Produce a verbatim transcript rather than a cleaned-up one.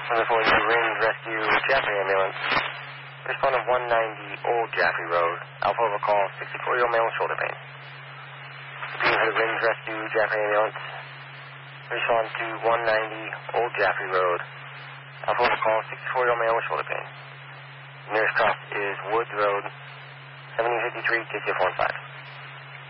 one four two Ring Rescue Jaffrey Ambulance. Respond to one ninety Old Jaffrey Road. Alpha over call, sixty-four-year-old male with shoulder pain. Repeating for the Ring Rescue Jaffrey Ambulance. Respond to one ninety Old Jaffrey Road. Alpha over call, sixty-four-year-old male with shoulder pain. Nearest cross is Woods Road, seventeen fifty-three, K C F one five.